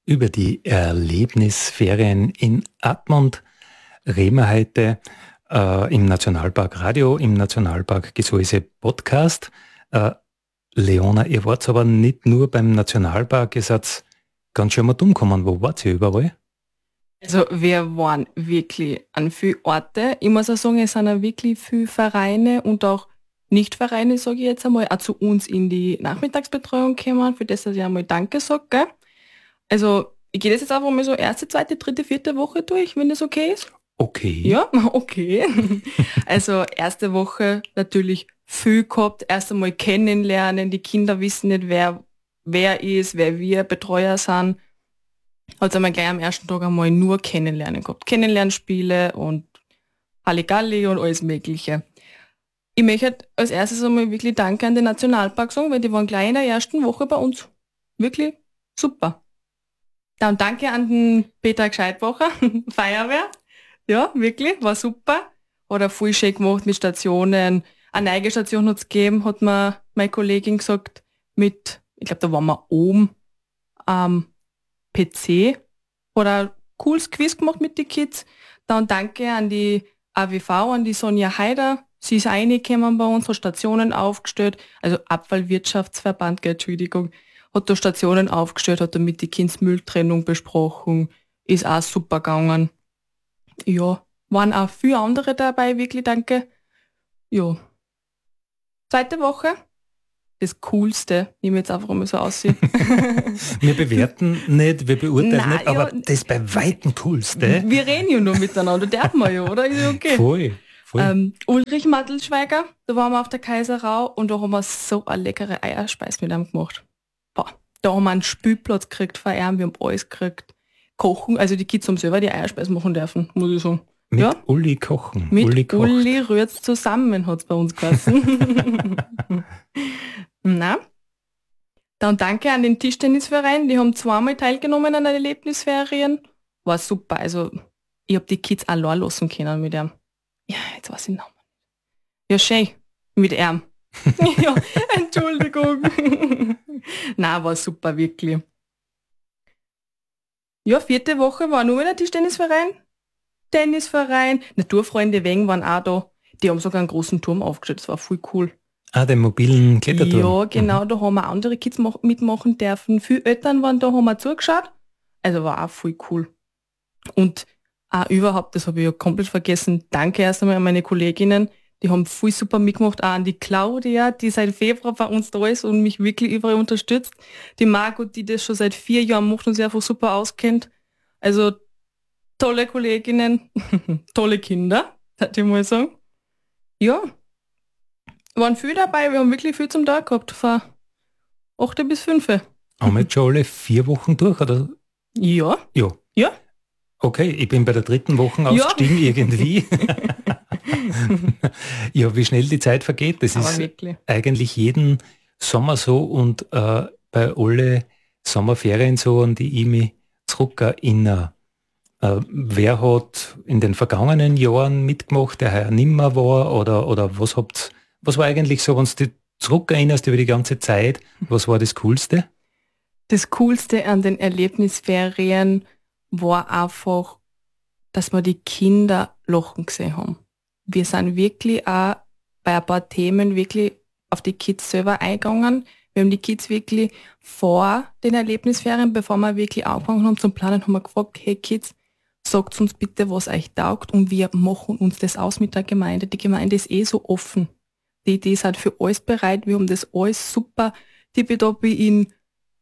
Über die Erlebnisferien in Admont reden wir heute im Nationalpark Radio, im Nationalpark Gesäuse Podcast. Leona, ihr wart aber nicht nur beim Nationalpark, ihr seid ganz schön mal umgekommen. Wo wart ihr überall? Also wir waren wirklich an vielen Orten. Ich muss auch sagen, es sind auch wirklich viele Vereine und auch Nichtvereine, sage ich jetzt einmal, auch zu uns in die Nachmittagsbetreuung gekommen, für das ich einmal Danke sage. Gell? Also ich gehe das jetzt einfach mal so erste, zweite, dritte, vierte Woche durch, wenn das okay ist. Okay. Ja, okay. Also erste Woche natürlich viel gehabt, erst einmal kennenlernen, die Kinder wissen nicht, wer ist, wer wir Betreuer sind. Hat einmal gleich am ersten Tag einmal nur Kennenlernen gehabt. Kennenlernspiele und Halligalli und alles Mögliche. Ich möchte als erstes einmal wirklich Danke an den Nationalpark sagen, weil die waren gleich in der ersten Woche bei uns. Wirklich super. Dann danke an den Peter Gescheitbacher, Feuerwehr. Ja, wirklich, war super. Hat er voll schön gemacht mit Stationen. Eine neue Station hat es gegeben, hat mir meine Kollegin gesagt, ich glaube, da waren wir oben am PC. Hat ein cooles Quiz gemacht mit den Kids. Dann danke an die AWV, an die Sonja Haider. Sie ist reingekommen bei uns, hat Stationen aufgestellt, also Abfallwirtschaftsverband, Entschuldigung, hat da Stationen aufgestellt, hat damit die Kindsmülltrennung besprochen, ist auch super gegangen. Ja, waren auch viele andere dabei, wirklich danke. Ja. Zweite Woche, das Coolste, nehme ich jetzt einfach mal so aussehen. Wir bewerten nicht, wir beurteilen nicht, aber ja, das bei weitem Coolste. Wir reden ja nur miteinander, darf man ja, oder? Ist ja okay. Voll. Ulrich Mattelschweiger, da waren wir auf der Kaiserau und da haben wir so eine leckere Eierspeise mit ihm gemacht. Boah, da haben wir einen Spielplatz gekriegt von ihm, wir haben alles gekriegt. Kochen, also die Kids haben selber die Eierspeise machen dürfen, muss ich sagen. Mit ja? Uli kochen. Mit Uli rührt's zusammen, hat's bei uns geheißen. Na? Dann danke an den Tischtennisverein, die haben zweimal teilgenommen an den Erlebnisferien. War super, also ich hab die Kids allein lassen können mit ihm. Ja, jetzt weiß ich den Namen. Ja, schön. Mit ihm. Ja, Entschuldigung. Na, war super, wirklich. Ja, vierte Woche war nur wieder Tischtennisverein. Tennisverein. Naturfreunde Weng waren auch da. Die haben sogar einen großen Turm aufgestellt. Das war voll cool. Ah, den mobilen Kletterturm. Ja, genau. Da haben wir andere Kids mitmachen dürfen. Viele Eltern waren da, haben wir zugeschaut. Also war auch voll cool. Und auch überhaupt, das habe ich ja komplett vergessen, danke erst einmal an meine Kolleginnen, die haben voll super mitgemacht, auch an die Claudia, die seit Februar bei uns da ist und mich wirklich überall unterstützt, die Margot, die das schon seit 4 Jahren macht und sich einfach super auskennt, also tolle Kolleginnen, tolle Kinder, würde ich mal sagen. Ja, waren viel dabei, wir haben wirklich viel zum Tag gehabt, von 8 bis 5. Haben wir jetzt schon alle 4 Wochen durch, oder? Ja. Ja. Ja. Okay, ich bin bei der 3. Woche ausgestiegen irgendwie. Ja, wie schnell die Zeit vergeht, das aber ist wirklich eigentlich jeden Sommer so und bei alle Sommerferien so, an die ich mich zurückerinnere. Wer hat in den vergangenen Jahren mitgemacht, der heuer nimmer war oder was war eigentlich so, wenn du dich zurückerinnerst über die ganze Zeit, was war das Coolste? Das Coolste an den Erlebnisferien war einfach, dass wir die Kinder lachen gesehen haben. Wir sind wirklich auch bei ein paar Themen wirklich auf die Kids selber eingegangen. Wir haben die Kids wirklich vor den Erlebnisferien, bevor wir wirklich angefangen haben zum Planen, haben wir gefragt, hey Kids, sagt uns bitte, was euch taugt und wir machen uns das aus mit der Gemeinde. Die Gemeinde ist so offen. Die sind für alles bereit. Wir haben das alles super tippitoppi in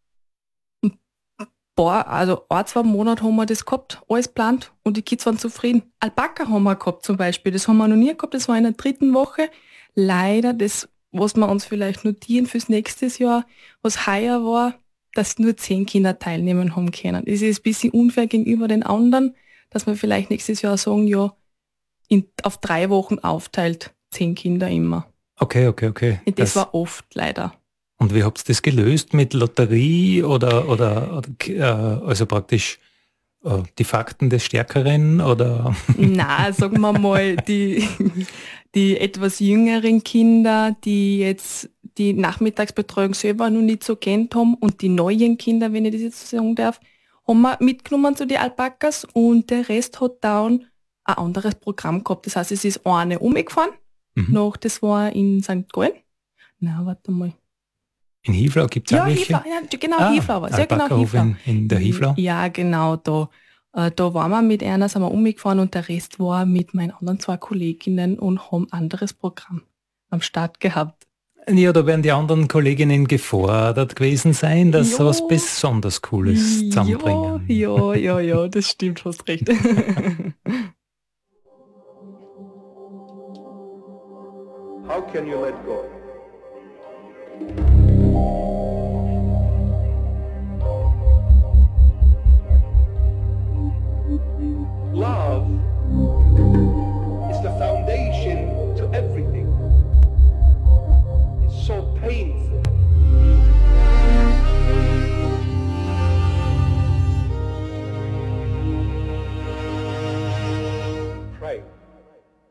also 1-2 Monate haben wir das gehabt, alles geplant und die Kids waren zufrieden. Alpaka haben wir gehabt zum Beispiel, das haben wir noch nie gehabt, das war in der 3. Woche. Leider, das, was wir uns vielleicht notieren fürs nächste Jahr, was heuer war, dass nur 10 Kinder teilnehmen haben können. Es ist ein bisschen unfair gegenüber den anderen, dass wir vielleicht nächstes Jahr sagen, ja, auf 3 Wochen aufteilt, 10 Kinder immer. Okay. Und das war oft leider. Und wie habt ihr das gelöst? Mit Lotterie oder also praktisch die Fakten des Stärkeren? Oder? Na, sagen wir mal, die etwas jüngeren Kinder, die jetzt die Nachmittagsbetreuung selber noch nicht so kennt haben und die neuen Kinder, wenn ich das jetzt so sagen darf, haben wir mitgenommen zu den Alpakas und der Rest hat dann ein anderes Programm gehabt. Das heißt, es ist eine umgefahren, noch das war in St. Gallen. Na, warte mal. In Hiflau gibt es auch welche? Genau, Hiflau war es. Ja, genau, Hiflau. In der Hiflau? Ja, genau, da. Da waren wir mit einer, sind wir umgefahren und der Rest war mit meinen anderen 2 Kolleginnen und haben ein anderes Programm am Start gehabt. Ja, da werden die anderen Kolleginnen gefordert gewesen sein, dass sie was besonders Cooles zusammenbringen. Ja, das stimmt, fast recht. How can you let go?